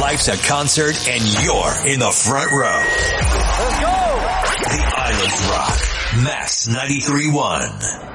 Life's a concert and you're in the front row. Let's go! The Island Rock. Max 93.1.